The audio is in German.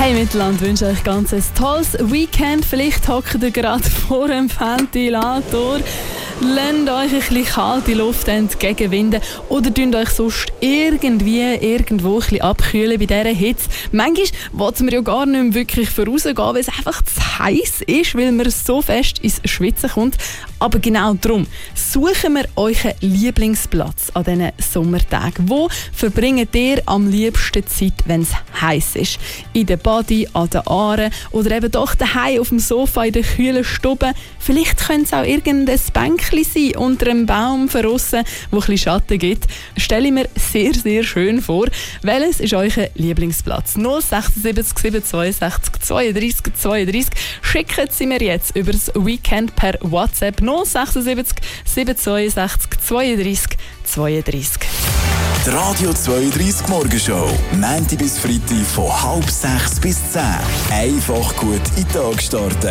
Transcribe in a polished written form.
Hey Mittelland, wünsche euch ganz ein tolles Weekend. Vielleicht hockt ihr gerade vor dem Ventilator, lasst euch ein bisschen kalte Luft entgegenwinden oder tut euch sonst irgendwo ein bisschen abkühlen bei dieser Hitze. Manchmal will man ja gar nicht mehr wirklich vorausgehen, weil es einfach zu heiß ist, weil man so fest ins Schwitzen kommt. Aber genau darum suchen wir euren Lieblingsplatz an diesen Sommertagen. Wo verbringt ihr am liebsten Zeit, wenn es heiß ist? In der Body, an der Aare oder eben doch daheim auf dem Sofa in der kühlen Stube. Vielleicht könnte es auch irgendein Bänkchen sein unter einem Baum draussen, wo ein bisschen Schatten gibt. Stelle ich mir sehr, sehr schön vor. Welches ist euer Lieblingsplatz? 076 762 32 32. Schicken Sie mir jetzt über das Weekend per WhatsApp 076 762 32 32. Die Radio 32 Morgenshow. Montag bis Freitag von 5:30 bis 10. Einfach gut in den Tag starten.